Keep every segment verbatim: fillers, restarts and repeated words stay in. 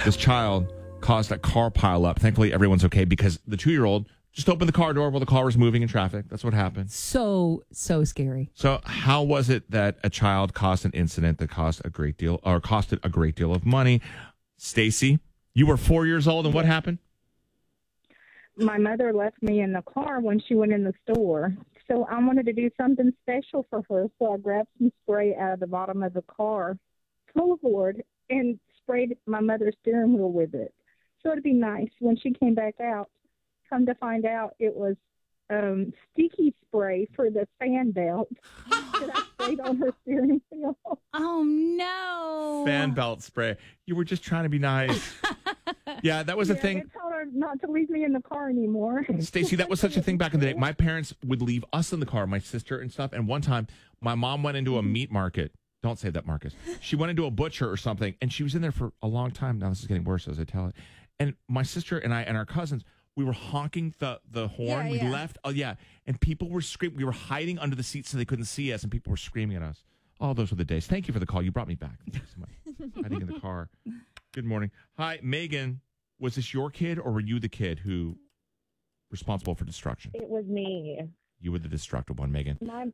this child caused a car pile up. Thankfully, everyone's okay because the two-year-old just opened the car door while the car was moving in traffic. That's what happened. So, so scary. So how was it that a child caused an incident that cost a great deal or costed a great deal of money? Stacy, you were four years old, and what happened? My mother left me in the car when she went in the store. So I wanted to do something special for her. So I grabbed some spray out of the bottom of the car, floorboard, and sprayed my mother's steering wheel with it. So it'd be nice when she came back out. Come to find out, it was um, sticky spray for the fan belt that I sprayed on her steering wheel. Oh, no. Fan belt spray. You were just trying to be nice. Yeah, that was yeah, a thing. They told her not to leave me in the car anymore. Stacy, that was such a thing back in the day. My parents would leave us in the car, my sister and stuff. And one time, my mom went into a meat market. Don't say that, Marcus. She went into a butcher or something, and she was in there for a long time. Now this is getting worse as I tell it. And my sister and I and our cousins, we were honking the, the horn. Yeah, we yeah. left. Oh, yeah. And people were screaming. We were hiding under the seats so they couldn't see us, and people were screaming at us. Oh, those were the days. Thank you for the call. You brought me back. Thank you so much. Hiding in the car. Good morning. Hi, Megan. Was this your kid, or were you the kid who responsible for destruction? It was me. You were the destructive one, Megan. My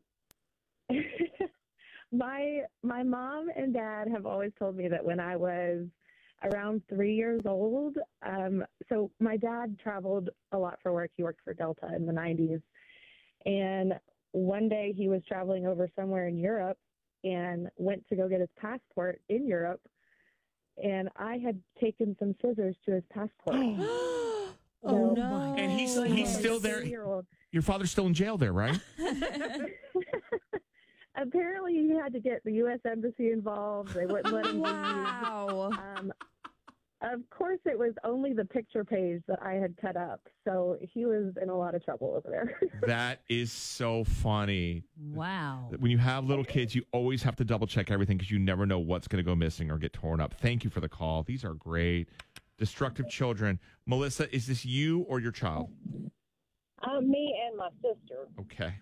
my my mom and dad have always told me that when I was around three years old, um, so my dad traveled a lot for work. He worked for Delta in the nineties. And one day he was traveling over somewhere in Europe and went to go get his passport in Europe. And I had taken some scissors to his passport. Oh, So- no. And he's he's still there. Three-year-old. Your father's still in jail there, right? Apparently, he had to get the U S Embassy involved. They wouldn't let him leave. Wow. Um, of course, it was only the picture page that I had cut up, so he was in a lot of trouble over there. That is so funny. Wow. When you have little kids, you always have to double check everything because you never know what's going to go missing or get torn up. Thank you for the call. These are great. Destructive children. Melissa, is this you or your child? Um, me and my sister. Okay.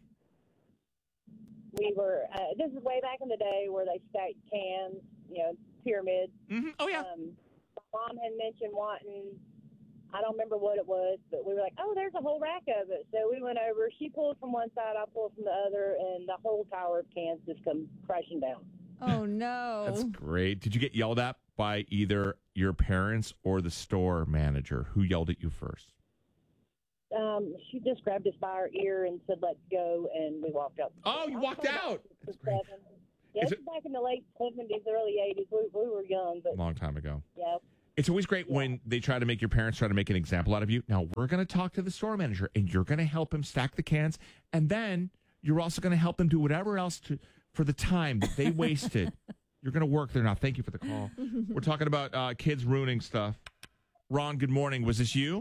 We were, uh, this is way back in the day where they stacked cans, you know, pyramid. Mm-hmm. Oh, yeah. Um, my mom had mentioned wanting, I don't remember what it was, but we were like, oh, there's a whole rack of it. So we went over. She pulled from one side, I pulled from the other, and the whole tower of cans just come crashing down. Oh, no. That's great. Did you get yelled at by either your parents or the store manager? Who yelled at you first? Um, she just grabbed us by our ear and said, let's go, and we walked out. Oh, you walked out. That's great. Yeah, Is it's back in the late seventies, early eighties. We, we were young, but Long time ago. yeah. It's always great when they try to make your parents try to make an example out of you. Now, we're going to talk to the store manager, and you're going to help him stack the cans, and then you're also going to help them do whatever else to for the time that they wasted. You're going to work there now. Thank you for the call. We're talking about uh, kids ruining stuff. Ron, good morning. Was this you?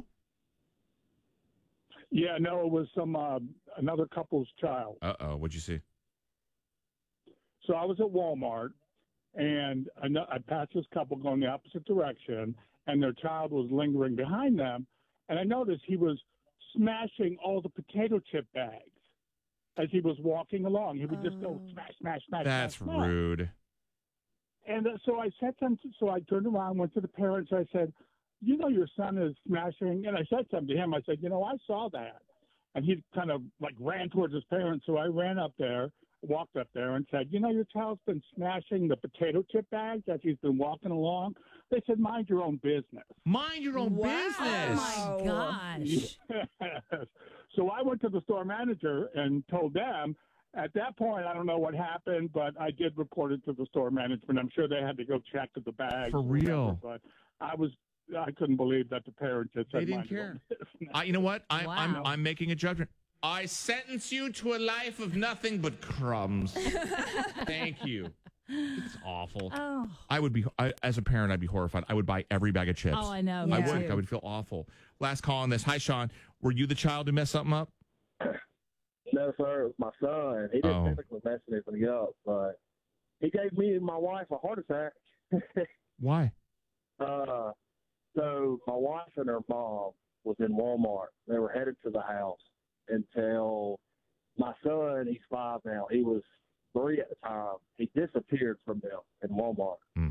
Yeah, no, it was some uh, another couple's child. Uh-oh. What'd you see? So I was at Walmart, and I, know, I passed this couple going the opposite direction, and their child was lingering behind them. And I noticed he was smashing all the potato chip bags as he was walking along. He would just go smash, smash, smash. That's smash, smash. rude. And uh, so I said something. So I turned around, went to the parents. I said, you know, your son is smashing. And I said something to him. I said, you know, I saw that. And he kind of like ran towards his parents. So I ran up there, walked up there and said, you know, your child's been smashing the potato chip bags as he's been walking along. They said, mind your own business. Mind your own Wow. business. Oh, my gosh. Yes. So I went to the store manager and told them. At that point, I don't know what happened, but I did report it to the store management. I'm sure they had to go check the bags. For or whatever, real. but I was, I couldn't believe that the parents had said They didn't mind your care. own business. I, you know what? I, I'm Wow. I'm making a judgment. I sentence you to a life of nothing but crumbs. Thank you. It's awful. Oh. I would be, I, as a parent, I'd be horrified. I would buy every bag of chips. Oh, I know. I me would. too. I would feel awful. Last call on this. Hi, Sean. Were you the child who messed something up? No, sir. It was my son. He didn't Oh. technically mess anything up, but he gave me and my wife a heart attack. Why? uh, so my wife and her mom was in Walmart. They were headed to the house until my son, he's five now. He was three at the time. He disappeared from them in Walmart. Mm.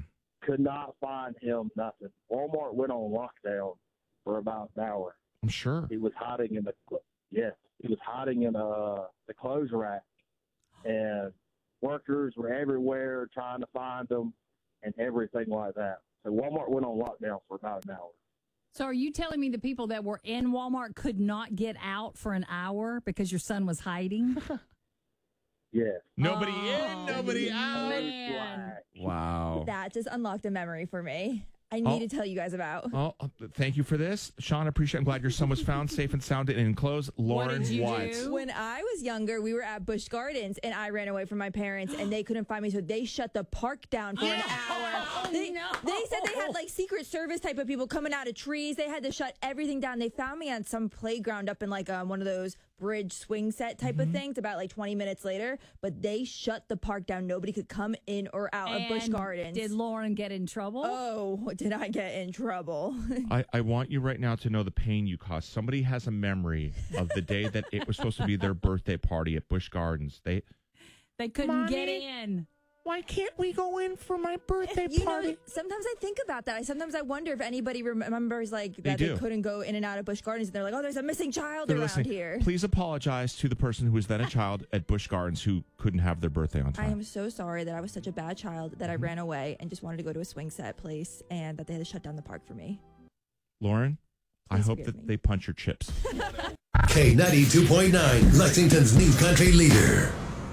Could not find him nothing. Walmart went on lockdown for about an hour. I'm sure. He was hiding in the yes, he was hiding in uh the clothes rack, and workers were everywhere trying to find him and everything like that. So Walmart went on lockdown for about an hour. So are you telling me the people that were in Walmart could not get out for an hour because your son was hiding? Yes. Nobody Oh, in, nobody out. man. Wow. That just unlocked a memory for me. I Oh. need to tell you guys about. Oh, thank you for this, Sean. I appreciate. I'm glad your son was found safe and sound and enclosed. Lauren, did you what? do? When I was younger, we were at Busch Gardens, and I ran away from my parents, and they couldn't find me, so they shut the park down for an hour. They, no. they said they had like Secret Service type of people coming out of trees. They had to shut everything down. They found me on some playground up in like um, one of those bridge swing set type of things about like twenty minutes later, but they shut the park down. Nobody could come in or out of Busch And Gardens. Did Lauren get in trouble? Oh, did I get in trouble? I, I want you right now to know the pain you caused. Somebody has a memory of the day that it was supposed to be their birthday party at Busch Gardens. They, They couldn't Mommy? get in. why can't we go in for my birthday You party? know, sometimes I think about that. I Sometimes I wonder if anybody remembers like They that do. they couldn't go in and out of Busch Gardens, and they're like, "Oh, there's a missing child They're around listening. here." Please apologize to the person who was then a child at Busch Gardens who couldn't have their birthday on I time. am so sorry that I was such a bad child that Mm-hmm. I ran away and just wanted to go to a swing set place, and that they had to shut down the park for me. Lauren, I Please hope forgive that me. they punch your chips. K ninety-two point nine, Lexington's new country leader.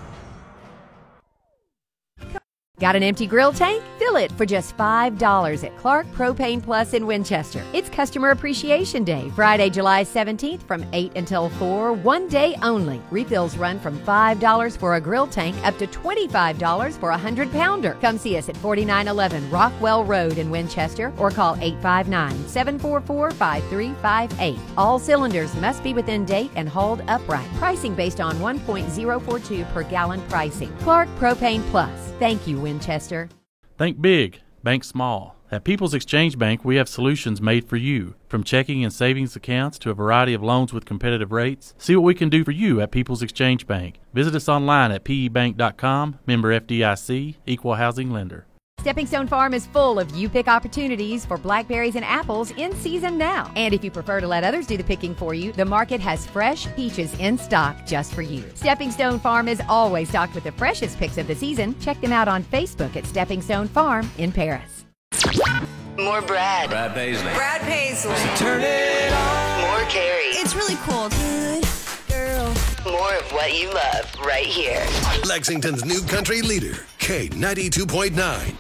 Got an empty grill tank? Fill it for just five dollars at Clark Propane Plus in Winchester. It's Customer Appreciation Day, Friday, July seventeenth from eight until four, one day only. Refills run from five dollars for a grill tank up to twenty-five dollars for a one hundred pounder. Come see us at forty-nine eleven Rockwell Road in Winchester or call eight five nine, seven four four, five three five eight. All cylinders must be within date and hauled upright. Pricing based on one point zero four two per gallon pricing. Clark Propane Plus. Thank you, Winchester. Think big, bank small. At People's Exchange Bank, we have solutions made for you. From checking and savings accounts to a variety of loans with competitive rates. See what we can do for you at People's Exchange Bank. Visit us online at P E bank dot com, member F D I C, equal housing lender. Stepping Stone Farm is full of you-pick opportunities for blackberries and apples in season now. And if you prefer to let others do the picking for you, the market has fresh peaches in stock just for you. Stepping Stone Farm is always stocked with the freshest picks of the season. Check them out on Facebook at Stepping Stone Farm in Paris. More Brad. Brad Paisley. Brad Paisley. Turn it on. More Carrie. It's really cool. Good girl. More of what you love right here. Lexington's new country leader, K ninety-two point nine.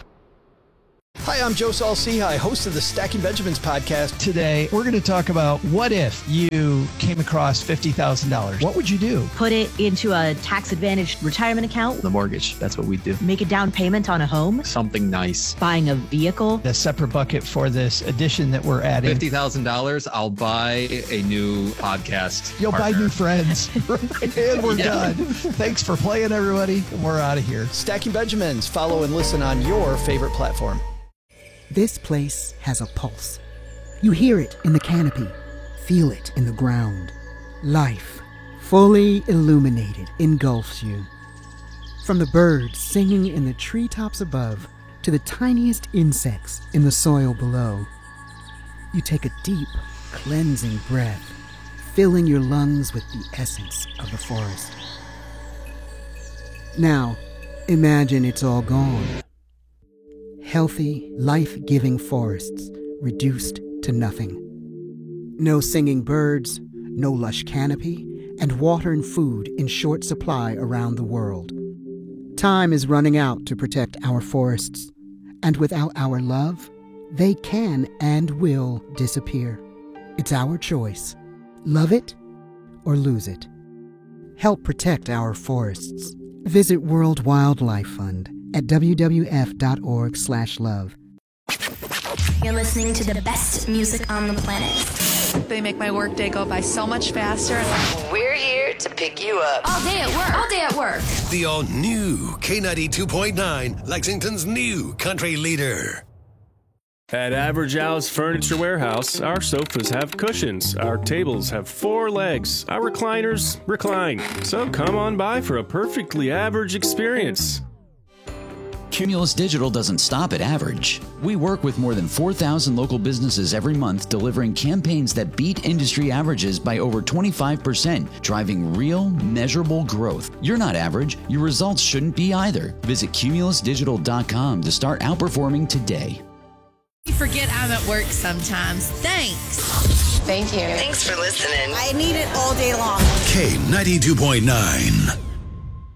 Hi, I'm Joe Saul-Sehy, host of the Stacking Benjamins podcast. Today, we're going to talk about what if you came across fifty thousand dollars? What would you do? Put it into a tax-advantaged retirement account. The mortgage. That's what we do. Make a down payment on a home. Something nice. Buying a vehicle. A separate bucket for this addition that we're adding. fifty thousand dollars, I'll buy a new podcast You'll partner. buy new friends. And we're Yeah. done. Thanks for playing, everybody. We're out of here. Stacking Benjamins. Follow and listen on your favorite platform. This place has a pulse. You hear it in the canopy, feel it in the ground. Life, fully illuminated, engulfs you. From the birds singing in the treetops above to the tiniest insects in the soil below. You take a deep, cleansing breath, filling your lungs with the essence of the forest. Now, imagine it's all gone. Healthy, life-giving forests reduced to nothing. No singing birds, no lush canopy, and water and food in short supply around the world. Time is running out to protect our forests, and without our love, they can and will disappear. It's our choice. Love it or lose it. Help protect our forests. Visit World Wildlife Fund at w w f dot org slash love. You're listening to the best music on the planet. They make my workday go by so much faster. We're here to pick you up. All day at work. All day at work. The all-new K ninety-two point nine, Lexington's new country leader. At Average Al's Furniture Warehouse, our sofas have cushions, our tables have four legs, our recliners recline. So come on by for a perfectly average experience. Cumulus Digital doesn't stop at average. We work with more than four thousand local businesses every month, delivering campaigns that beat industry averages by over twenty-five percent, driving real, measurable growth. You're not average. Your results shouldn't be either. Visit cumulus digital dot com to start outperforming today. You forget I'm at work sometimes. Thanks. Thank you. Thanks for listening. I need it all day long. K ninety-two point nine.